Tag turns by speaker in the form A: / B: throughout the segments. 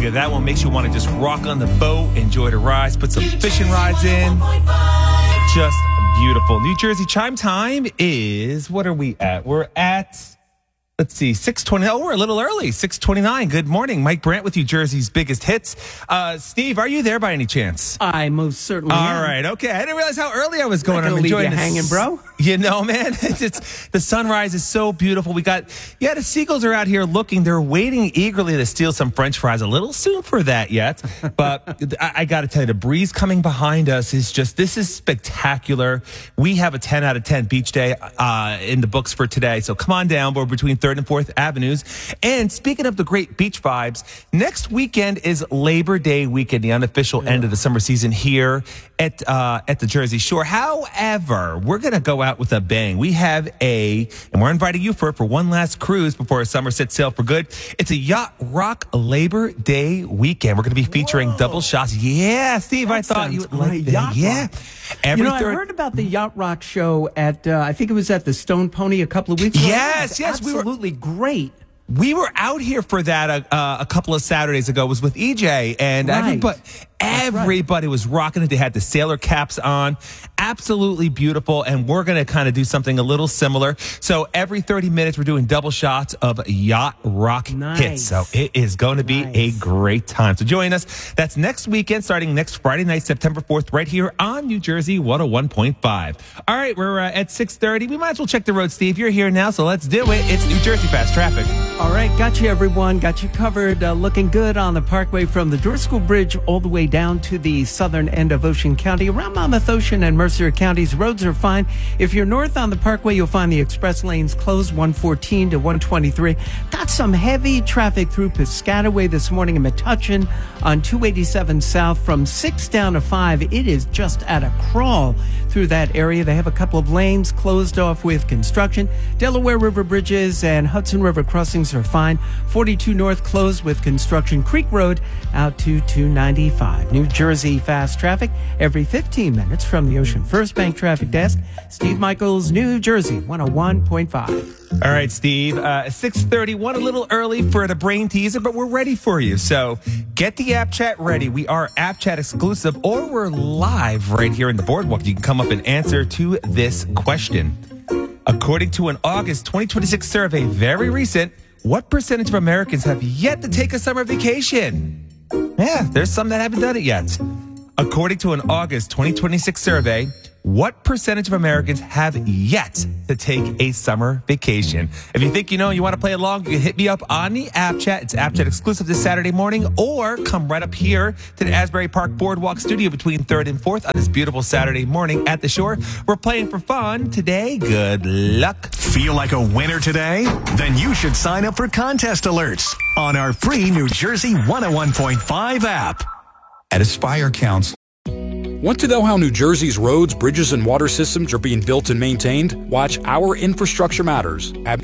A: you. That one makes you want to just rock on the boat, enjoy the rides, put some fishing rods in. Just beautiful. New Jersey chime time is, what are we at? We're at, let's see, 6:20. Oh, we're a little early, 6:29. Good morning. Mike Brandt with you, Jersey's biggest hits. Steve, are you there by any chance?
B: I most certainly am.
A: All right, okay. I didn't realize how early I was going.
B: I'm enjoying this. Hanging, bro.
A: You know, man, it's the sunrise is so beautiful. The seagulls are out here looking. They're waiting eagerly to steal some French fries. A little soon for that yet, but I got to tell you, the breeze coming behind us this is spectacular. We have a 10 out of 10 beach day in the books for today. So come on down. We're between 3rd and 4th Avenues. And speaking of the great beach vibes, next weekend is Labor Day weekend, the unofficial end of the summer season here at the Jersey Shore. However, we're going to go out with a bang. We have and we're inviting you for one last cruise before summer sets sail for good. It's a Yacht Rock Labor Day weekend. We're going to be featuring double shots. Yeah, Steve, I thought you would like that. Yeah.
B: I heard about the Yacht Rock show at, I think it was at the Stone Pony a couple of weeks ago.
A: Yes.
B: Absolutely great.
A: We were out here for that a couple of Saturdays ago. It was with EJ, and everybody was rocking it. They had the sailor caps on. Absolutely beautiful, and we're going to kind of do something a little similar. So every 30 minutes, we're doing double shots of Yacht Rock hits. So it is going to be a great time. So join us. That's next weekend, starting next Friday night, September 4th, right here on New Jersey 101.5. All right, we're at 6:30. We might as well check the road, Steve. You're here now, so let's do it. It's New Jersey Fast Traffic.
B: All right, got you, everyone. Got you covered. Looking good on the Parkway from the Driscoll Bridge all the way down to the southern end of Ocean County. Around Monmouth Ocean and Mercer counties, roads are fine. If you're north on the Parkway, you'll find the express lanes closed 114 to 123. Got some heavy traffic through Piscataway this morning in Metuchen on 287 south from 6 down to 5. It is just at a crawl through that area. They have a couple of lanes closed off with construction. Delaware River bridges and Hudson River crossings are fine. 42 north closed with construction. Creek Road out to 295. New Jersey fast traffic every 15 minutes from the Ocean First Bank Traffic Desk. Steve Michaels, New Jersey 101.5.
A: All right, Steve, 6:31, a little early for the brain teaser, but we're ready for you. So get the app chat ready. We are app chat exclusive, or we're live right here in the boardwalk. You can come up and answer to this question. According to an August 2026 survey, very recent, what percentage of Americans have yet to take a summer vacation? Yeah, there's some that haven't done it yet. According to an August 2026 survey, what percentage of Americans have yet to take a summer vacation? If you think you know and you want to play along, you can hit me up on the app chat. It's app chat exclusive this Saturday morning, or come right up here to the Asbury Park Boardwalk studio between 3rd and 4th on this beautiful Saturday morning at the shore. We're playing for fun today. Good luck.
C: Feel like a winner today? Then you should sign up for contest alerts on our free New Jersey 101.5 app.
D: At Aspire Counts.
E: Want to know how New Jersey's roads, bridges, and water systems are being built and maintained? Watch Our Infrastructure Matters at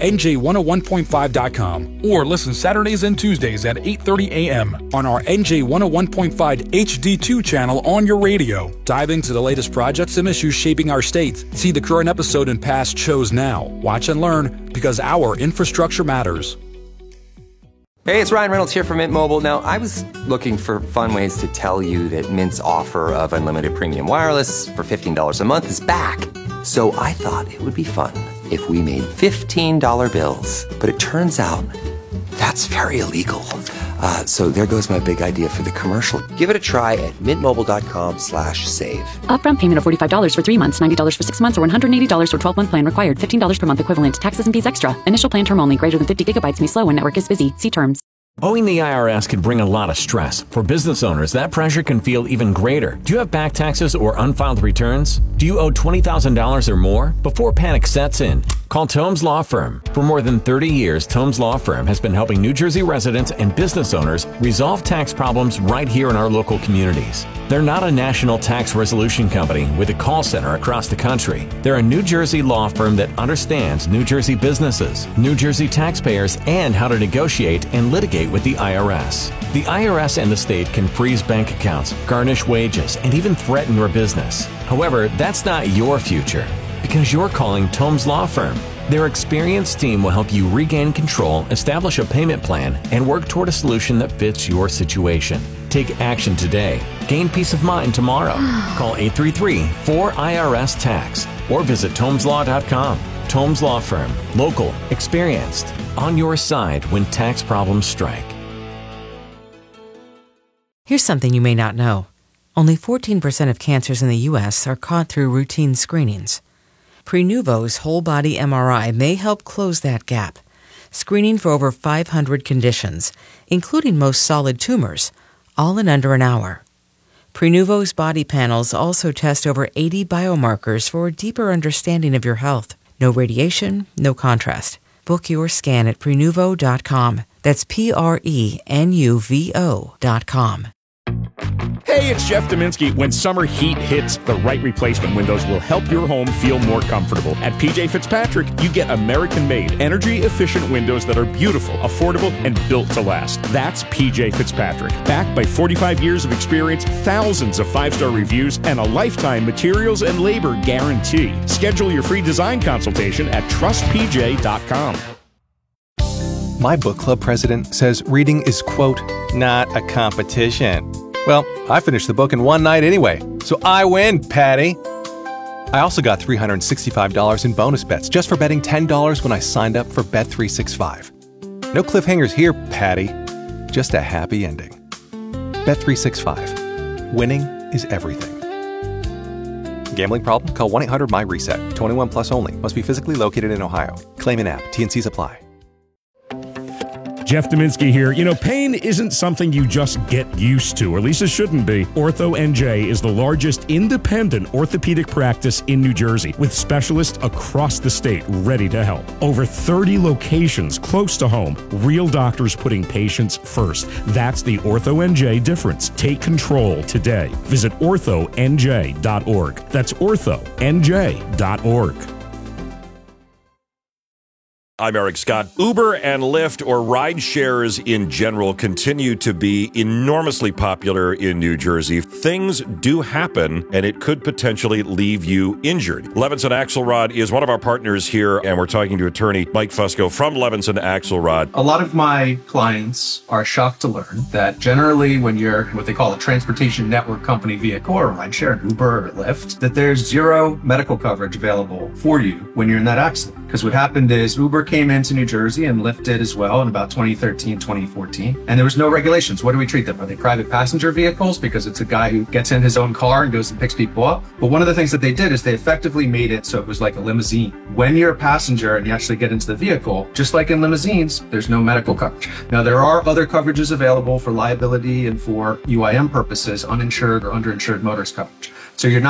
E: NJ101.5.com or listen Saturdays and Tuesdays at 8:30 a.m. on our NJ101.5 HD2 channel on your radio. Dive into the latest projects and issues shaping our state. See the current episode and past shows now. Watch and learn, because our infrastructure matters.
F: Hey, it's Ryan Reynolds here from Mint Mobile. Now, I was looking for fun ways to tell you that Mint's offer of unlimited premium wireless for $15 a month is back. So I thought it would be fun if we made $15 bills. But it turns out that's very illegal. So there goes my big idea for the commercial. Give it a try at mintmobile.com/save.
G: Upfront payment of $45 for 3 months, $90 for 6 months, or $180 for 12-month plan required. $15 per month equivalent. Taxes and fees extra. Initial plan term only. Greater than 50 gigabytes may slow when network is busy. See terms.
H: Owing the IRS can bring a lot of stress. For business owners, that pressure can feel even greater. Do you have back taxes or unfiled returns? Do you owe $20,000 or more? Before panic sets in, call Tomes Law Firm. For more than 30 years, Tomes Law Firm has been helping New Jersey residents and business owners resolve tax problems right here in our local communities. They're not a national tax resolution company with a call center across the country. They're a New Jersey law firm that understands New Jersey businesses, New Jersey taxpayers, and how to negotiate and litigate with the IRS. The IRS and the state can freeze bank accounts, garnish wages, and even threaten your business. However, that's not your future, because you're calling Tomes Law Firm. Their experienced team will help you regain control, establish a payment plan, and work toward a solution that fits your situation. Take action today. Gain peace of mind tomorrow. Call 833-4IRS-TAX or visit TomesLaw.com. Tomes Law Firm. Local. Experienced. On your side when tax problems strike.
I: Here's something you may not know. Only 14% of cancers in the U.S. are caught through routine screenings. Prenuvo's whole-body MRI may help close that gap, screening for over 500 conditions, including most solid tumors, all in under an hour. Prenuvo's body panels also test over 80 biomarkers for a deeper understanding of your health. No radiation, no contrast. Book your scan at Prenuvo.com. That's Prenuvo.com.
J: Hey, it's Jeff Dominski. When summer heat hits, the right replacement windows will help your home feel more comfortable. At PJ Fitzpatrick, you get American-made, energy-efficient windows that are beautiful, affordable, and built to last. That's PJ Fitzpatrick. Backed by 45 years of experience, thousands of 5-star reviews, and a lifetime materials and labor guarantee. Schedule your free design consultation at trustpj.com.
K: My book club president says reading is, quote, not a competition. Well, I finished the book in one night anyway, so I win, Patty. I also got $365 in bonus bets just for betting $10 when I signed up for Bet365. No cliffhangers here, Patty. Just a happy ending. Bet365. Winning is everything. Gambling problem? Call 1-800-MY-RESET. 21 plus only. Must be physically located in Ohio. Claim in app. T&Cs apply.
J: Jeff Dominski here. You know, pain isn't something you just get used to, or at least it shouldn't be. Ortho NJ is the largest independent orthopedic practice in New Jersey, with specialists across the state ready to help. Over 30 locations close to home, real doctors putting patients first. That's the Ortho NJ difference. Take control today. Visit orthonj.org. That's orthonj.org.
L: I'm Eric Scott. Uber and Lyft, or ride shares in general, continue to be enormously popular in New Jersey. Things do happen, and it could potentially leave you injured. Levinson Axelrod is one of our partners here, and we're talking to attorney Mike Fusco from Levinson Axelrod.
M: A lot of my clients are shocked to learn that generally when you're what they call a transportation network company vehicle, or rideshare, Uber or Lyft, that there's zero medical coverage available for you when you're in that accident. Because what happened is Uber came into New Jersey and Lyft did as well in about 2013, 2014. And there was no regulations. What do we treat them? Are they private passenger vehicles? Because it's a guy who gets in his own car and goes and picks people up. But one of the things that they did is they effectively made it so it was like a limousine. When you're a passenger and you actually get into the vehicle, just like in limousines, there's no medical coverage. Now, there are other coverages available for liability and for UIM purposes, uninsured or underinsured motorist coverage. So you're not